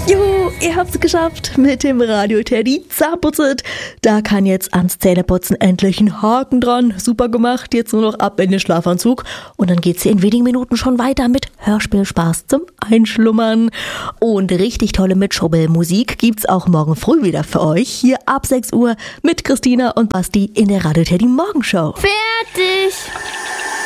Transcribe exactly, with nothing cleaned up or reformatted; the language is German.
Juhu, ihr habt's geschafft mit dem Radio Teddy Zahnputzit. Da kann jetzt ans Zähneputzen endlich ein Haken dran. Super gemacht, jetzt nur noch ab in den Schlafanzug. Und dann geht's hier in wenigen Minuten schon weiter mit Hörspielspaß zum Einschlummern. Und richtig tolle Mitschrubbelmusik gibt's auch morgen früh wieder für euch. Hier ab sechs Uhr mit Christina und Basti in der Radio Teddy Morgenshow. Fertig!